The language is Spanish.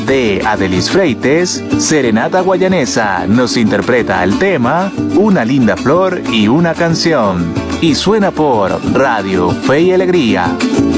de Adelis Freites, Serenata Guayanesa nos interpreta el tema Una linda flor y una canción. Y suena por Radio Fe y Alegría.